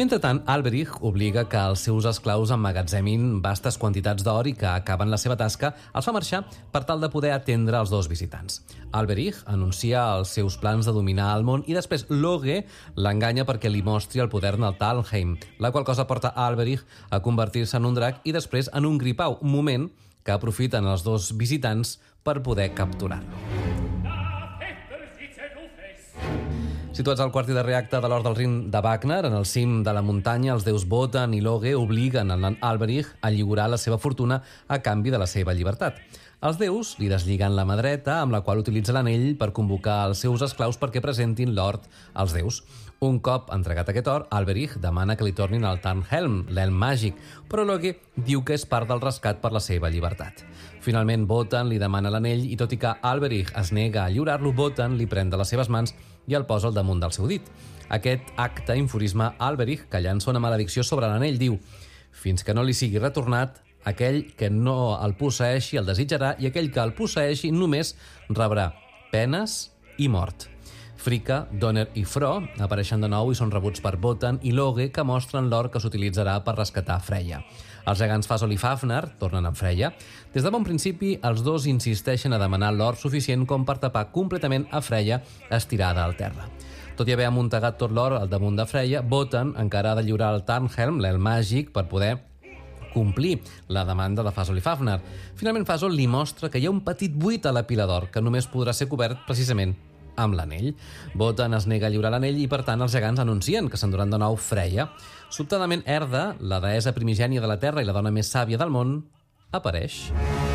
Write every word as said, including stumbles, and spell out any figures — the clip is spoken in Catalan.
Mentrestant, Alberich obliga que els seus esclaus emmagatzemin vastes quantitats d'or i que, acaben la seva tasca, els fa marxar per tal de poder atendre els dos visitants. Alberich anuncia els seus plans de dominar el món i després Loge l'enganya perquè li mostri el poder del Talheim, la qual cosa porta Alberich a convertir-se en un drac i després en un gripau, un moment que aprofiten els dos visitants per poder capturar-lo. Situats al quart i darrer acte de l'Or del Rin de Wagner, en el cim de la muntanya, els déus Wotan i Loge obliguen en Alberich a lliurar la seva fortuna a canvi de la seva llibertat. Els déus li deslliguen la mà dreta, amb la qual utilitza l'anell per convocar els seus esclaus perquè presentin l'or als déus. Un cop entregat aquest or, Alberich demana que li tornin el Tarnhelm, l'elm màgic, però Loge diu que és part del rescat per la seva llibertat. Finalment, Wotan li demana l'anell i tot i que Alberich es nega a lliurar-lo, Wotan li pren de les seves mans i el posa al damunt del seu dit. Aquest acte enfurisma Alberich, que llança una maledicció sobre l'anell. Diu: fins que no li sigui retornat, aquell que no el posseeixi el desitjarà i aquell que el posseeixi només rebrà penes i mort. Fricka, Donner i Fro apareixen de nou i són rebuts per Wotan i Loge, que mostren l'or que s'utilitzarà per rescatar Freya. Els gegants Fasol i Fafner tornen amb Freya. Des de bon principi, els dos insisteixen a demanar l'or suficient com per tapar completament a Freya estirada al terra. Tot i haver amuntegat tot l'or al damunt de Freya, Wotan encara ha de lliurar el Tarnhelm, l'elm màgic, per poder complir la demanda de Fasol i Fafner. Finalment, Fasol li mostra que hi ha un petit buit a la pila d'or que només podrà ser cobert precisament amb l'anell. Wotan es nega a lliurar l'anell i, per tant, els gegants anuncien que s'enduran de nou Freya. Sobtadament, Erda, la deessa primigènia de la Terra i la dona més sàvia del món, apareix.